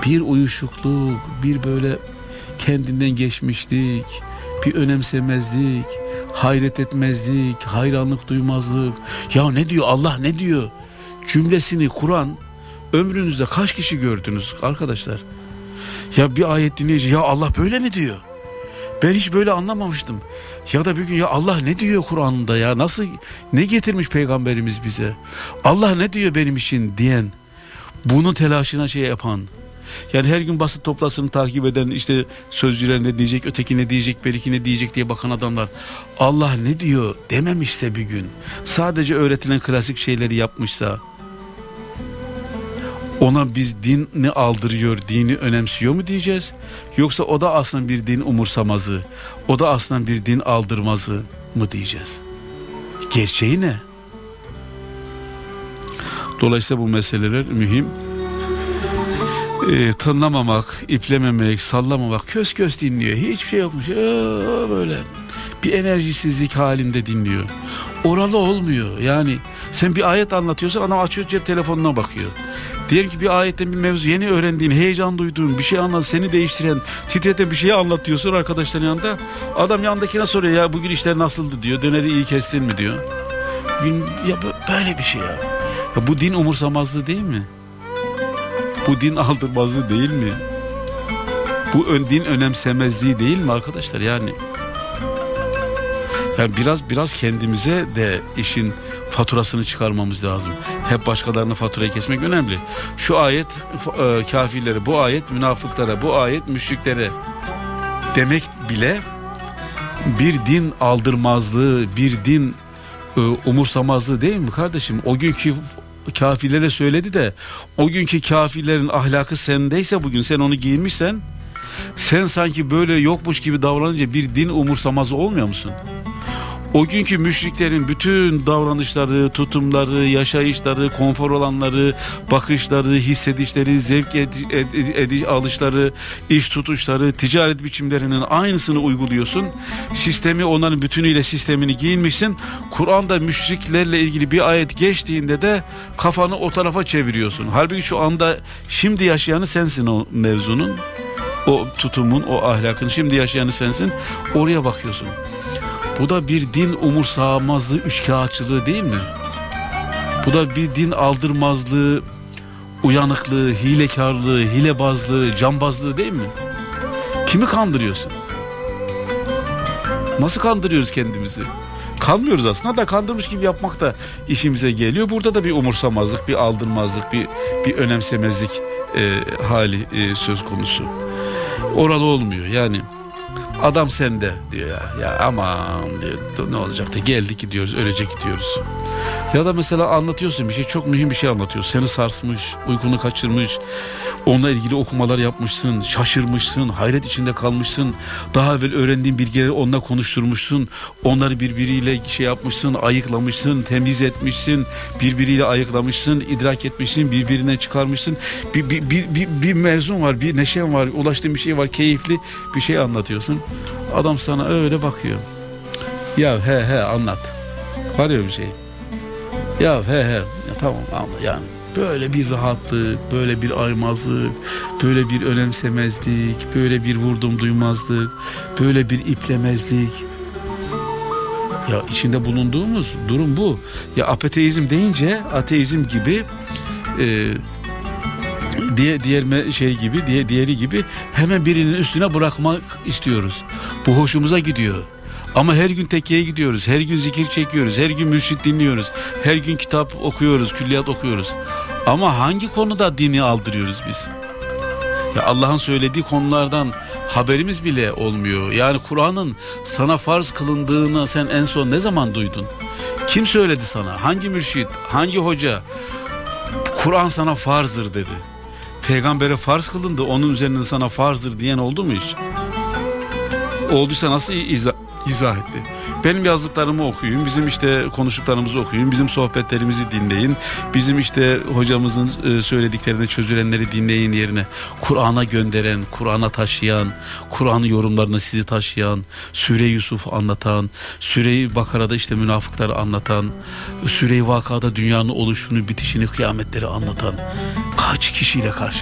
bir uyuşukluk, bir böyle kendinden geçmişlik, bir önemsemezlik, hayret etmezlik, hayranlık duymazlık. Ya ne diyor Allah, ne diyor? Cümlesini Kur'an, ömrünüzde kaç kişi gördünüz arkadaşlar? Ya bir ayet dinleyici, ya Allah böyle mi diyor? Ben hiç böyle anlamamıştım. Ya da bir gün, ya Allah ne diyor Kur'an'da ya? Nasıl, ne getirmiş peygamberimiz bize? Allah ne diyor benim için diyen, bunun telaşına şey yapan, yani her gün basın toplantısını takip eden, işte sözcüler ne diyecek, öteki ne diyecek, belki ne diyecek diye bakan adamlar, Allah ne diyor dememişse bir gün, sadece öğretilen klasik şeyleri yapmışsa, ona biz dini aldırıyor, dini önemsiyor mu diyeceğiz? Yoksa o da aslında bir din umursamazı, o da aslında bir din aldırmazı mı diyeceğiz? Gerçeği ne? Dolayısıyla bu meseleler mühim. Tınlamamak, iplememek, sallamamak, kös kös dinliyor. Hiçbir şey yokmuş. Böyle bir enerjisizlik halinde dinliyor. Oralı olmuyor. Yani sen bir ayet anlatıyorsan adam açıyor cep telefonuna bakıyor. Diyelim ki bir ayetten bir mevzu, yeni öğrendiğin, heyecan duyduğun bir şey anlat, seni değiştiren, titreten bir şeyi anlatıyorsun arkadaşların yanında. Adam yanındakine soruyor, ya bugün işler nasıldı diyor. Döneri iyi kestin mi diyor. Ya böyle bir şey ya. Ya bu din umursamazlığı değil mi? Bu din aldırmazlığı değil mi? Bu din önemsemezliği değil mi arkadaşlar? Yani biraz kendimize de işin faturasını çıkarmamız lazım. Hep başkalarına faturayı kesmek önemli. Şu ayet kafirlere, bu ayet münafıklara, bu ayet müşriklere demek bile bir din aldırmazlığı, bir din umursamazlığı değil mi kardeşim? O günkü kafirlere söyledi de, o günkü kafirlerin ahlakı sendeyse, bugün sen onu giyinmişsen, sen sanki böyle yokmuş gibi davranınca bir din umursamazı olmuyor musun? O günkü müşriklerin bütün davranışları, tutumları, yaşayışları, konfor alanları, bakışları, hissedişleri, zevk alışları, iş tutuşları, ticaret biçimlerinin aynısını uyguluyorsun. Sistemi, onların bütünüyle sistemini giyinmişsin. Kur'an'da müşriklerle ilgili bir ayet geçtiğinde de kafanı o tarafa çeviriyorsun. Halbuki şu anda şimdi yaşayanı sensin, o mevzunun, o tutumun, o ahlakın şimdi yaşayanı sensin. Oraya bakıyorsun. Bu da bir din umursamazlığı, üçkağıtçılığı değil mi? Bu da bir din aldırmazlığı, uyanıklığı, hilekarlığı, hilebazlığı, cambazlığı değil mi? Kimi kandırıyorsun? Nasıl kandırıyoruz kendimizi? Kanmıyoruz aslında da, kandırmış gibi yapmak da işimize geliyor. Burada da bir umursamazlık, bir aldırmazlık, bir önemsemezlik hali söz konusu. Oralı olmuyor yani. Adam sende diyor ya aman diyor, ne olacak da geldik gidiyoruz, ölecek gidiyoruz. Ya da mesela anlatıyorsun bir şey, çok mühim bir şey anlatıyorsun, seni sarsmış, uykunu kaçırmış, onunla ilgili okumalar yapmışsın, şaşırmışsın, hayret içinde kalmışsın, daha evvel öğrendiğin bilgileri onunla konuşturmuşsun, onları birbiriyle şey yapmışsın, ayıklamışsın, temiz etmişsin, birbiriyle ayıklamışsın, idrak etmişsin, birbirinden çıkarmışsın, bir mevzun var, bir neşen var, ulaştığın bir şey var, keyifli bir şey anlatıyorsun. Adam sana öyle bakıyor. Ya he anlat. Var ya bir şey. Ya he tamam yani böyle bir rahatlık, böyle bir aymazlık, böyle bir önemsemezlik, böyle bir vurdum duymazlık, böyle bir iplemezlik. Ya içinde bulunduğumuz durum bu. Ya ateizm deyince, ateizm gibi diğeri gibi hemen birinin üstüne bırakmak istiyoruz. Bu hoşumuza gidiyor. Ama her gün tekkiye gidiyoruz, her gün zikir çekiyoruz, her gün mürşit dinliyoruz, her gün kitap okuyoruz, külliyat okuyoruz. Ama hangi konuda dini aldırıyoruz biz? Ya Allah'ın söylediği konulardan haberimiz bile olmuyor. Yani Kur'an'ın sana farz kılındığını sen en son ne zaman duydun? Kim söyledi sana? Hangi mürşit, hangi hoca? Kur'an sana farzdır dedi. Peygambere farz kılındı, onun üzerinden sana farzdır diyen oldu mu hiç? Olduysa nasıl izah etti? Benim yazdıklarımı okuyun, bizim işte konuştuklarımızı okuyun, bizim sohbetlerimizi dinleyin, bizim işte hocamızın söylediklerine çözülenleri dinleyin yerine Kur'an'a gönderen, Kur'an'a taşıyan, Kur'an'ın yorumlarına sizi taşıyan, Süre-i Yusuf anlatan, Süre-i Bakara'da işte münafıkları anlatan, Süre-i Vaka'da dünyanın oluşunu, bitişini, kıyametleri anlatan kaç kişiyle karşı